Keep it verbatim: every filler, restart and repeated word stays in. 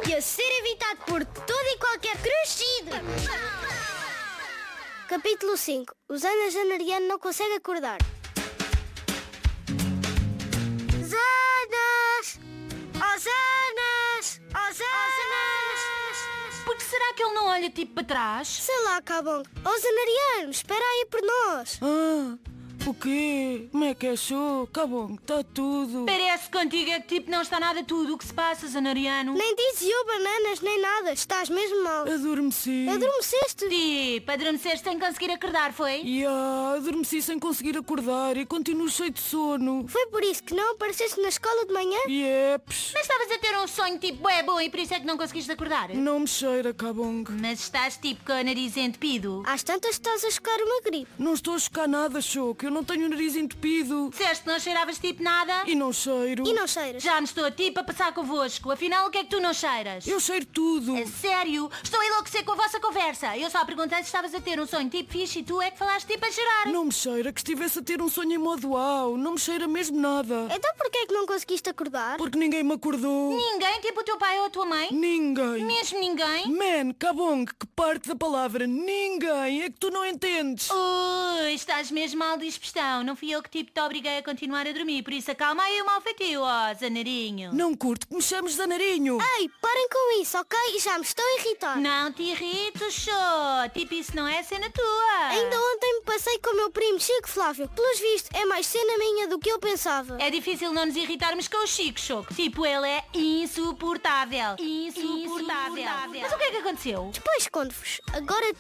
e a ser evitado por todo e qualquer crescido. Capítulo cinco. O Zana Zanariano não consegue acordar. Zanas! Oh, Zanas! Oh, Zanas! Por que será que ele não olha tipo para trás? Sei lá, Cabong. Oh, Zanariano, espera aí por nós. Ah, o quê? Como é que achou? Cabong, está tudo. Parece que contigo é que tipo não está nada tudo o que se passa, Zanariano. Nem disse eu bananas, nem nada. Estás mesmo mal. Adormeci. Adormeceste? Tipo, adormeceste sem conseguir acordar, foi? E ah, adormeci sem conseguir acordar e continuo cheio de sono. Foi por isso que não apareceste na escola de manhã? Yeps. Mas estavas a ter um sonho tipo bué bom e por isso é que não conseguiste acordar? Não me cheira, Cabong. Mas estás tipo com o nariz entupido. Às tantas estás a chocar uma gripe. Não estou a chocar nada, Choco. Eu não tenho o nariz entupido. Disseste que não cheiravas tipo nada? E não cheiro. E não cheiras? Já me estou tipo a passar convosco. Afinal, o que é que tu não cheiras? Eu cheiro tudo. A sério? Estou a enlouquecer com a vossa conversa. Eu só perguntei se estavas a ter um sonho tipo fixe e tu é que falaste tipo a cheirar. Não me cheira que estivesse a ter um sonho em modo uau. Não me cheira mesmo nada. Então porquê é que não conseguiste acordar? Porque ninguém me acordou. Ninguém? Tipo o teu pai ou a tua mãe? Ninguém. Mesmo ninguém? Man, Cabong, que parte da palavra ninguém é que tu não entendes. Ui, estás mesmo mal dispostão. Não fui eu que tipo te obriguei a continuar a dormir. Por isso acalma aí o mal feitio, ó, Zanarinho. Não curto que me chames Zanarinho. Ei, parem com isso, ok? Já me estou a irritar. Não te irrites, show. Tipo, isso não é cena tua. Ainda ontem me passei com o meu primo Chico Flávio. Pelos vistos, é mais cena minha do que eu pensava. É difícil não nos irritarmos com o Chico, Choco. Tipo, ele é insuportável. Insuportável. Mas o que é que aconteceu? Depois conto-vos. Agora